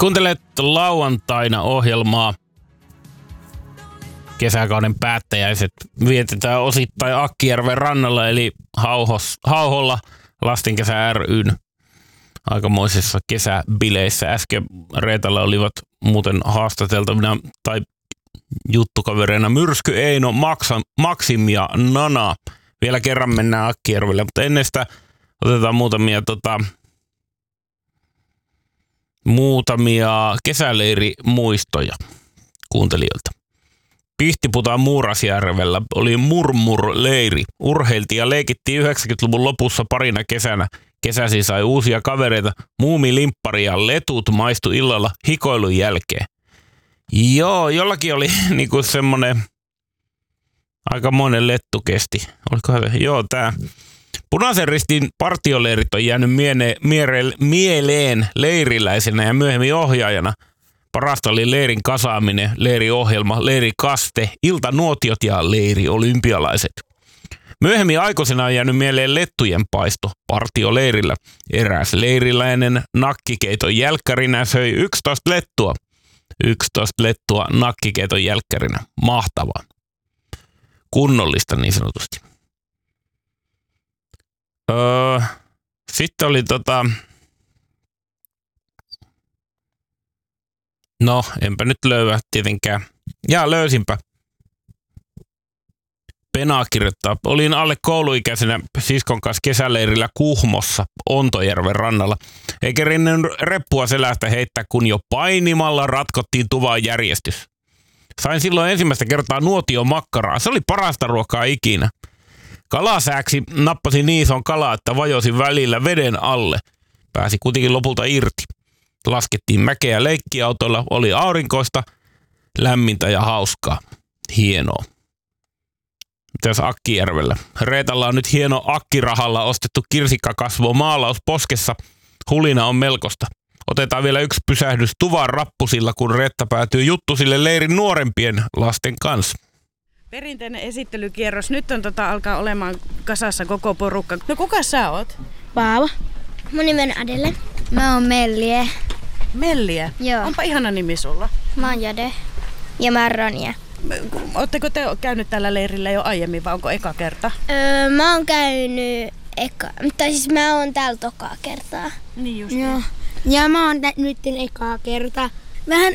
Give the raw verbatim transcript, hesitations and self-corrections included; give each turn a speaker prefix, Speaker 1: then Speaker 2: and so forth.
Speaker 1: Kuuntelet lauantaina ohjelmaa. Kesäkauden päättäjäiset vietetään osittain Akkijärven rannalla eli Hauhos, Hauholla Lastenkesä ry:n aikamoisissa kesäbileissä. Äsken Reetalla olivat muuten haastateltavina tai juttukavereina Myrsky, Eino, Maksa, Maksim ja Nana. Vielä kerran mennään Akkijärvelle, mutta ennen sitä otetaan muutamia, tota, muutamia kesäleirimuistoja kuuntelijoilta. Pihtiputaan Muurasjärvellä oli Murmur-leiri. Urheiltiin ja leikittiin yhdeksänkymmentäluvun lopussa parina kesänä. Kesäsi sai uusia kavereita. Muumi, limppari ja letut maistu illalla hikoilun jälkeen. Joo, jollakin oli niinku semmonen aikamoinen lettu kesti. Olikohan se? Joo, tää. Punaisen ristin partioleirit on jäänyt miene, miere, mieleen leiriläisenä ja myöhemmin ohjaajana. Parasta oli leirin kasaaminen, leiriohjelma, leirikaste, iltanuotiot ja leiriolympialaiset. Myöhemmin aikuisena on jäänyt mieleen lettujen paisto partioleirillä. Eräs leiriläinen nakkikeiton jälkkärinä söi yksitoista lettua. yksitoista lettua nakkikeiton jälkkärinä. Mahtavaa. Kunnollista niin sanotusti. Öö, sitten oli tota... No, enpä nyt löyä tietenkään. Jaa, löysinpä. Penaa kirjoittaa. Olin alle kouluikäisenä siskon kanssa kesäleirillä Kuhmossa, Ontojärven rannalla. Eikä rinnen reppua selästä heittää, kun jo painimalla ratkottiin tuvaan järjestys. Sain silloin ensimmäistä kertaa nuotion makkaraa. Se oli parasta ruokaa ikinä. Kalasääksi nappasin niin ison kalaa, että vajosin välillä veden alle. Pääsi kuitenkin lopulta irti. Laskettiin mäkeä leikkiautoilla, oli aurinkoista, lämmintä ja hauskaa. Hienoa. Mitäs Akkijärvellä? Reetalla on nyt hieno akkirahalla ostettu kirsikkakasvo maalaus poskessa. Hulina on melkoista. Otetaan vielä yksi pysähdys tuvan rappusilla, kun Reetta päätyy juttusille leirin nuorempien lasten kanssa.
Speaker 2: Perinteinen esittelykierros. Nyt on tota, alkaa olemaan kasassa koko porukka. No kuka sä oot?
Speaker 3: Paava. Mun nimi on Adele. Mä oon Mellie.
Speaker 2: Mellie?
Speaker 3: Joo.
Speaker 2: Onpa ihana nimi sulla.
Speaker 3: Mä oon Jade. Ja mä oon Ronja.
Speaker 2: Ootteko te käynyt tällä leirillä jo aiemmin vai onko eka kerta?
Speaker 3: Öö, mä oon käynyt eka, tai siis mä oon täällä tokaa kertaa.
Speaker 2: Niin just.
Speaker 3: Joo. Ja mä oon tä- nyt ekaa kertaa. Vähän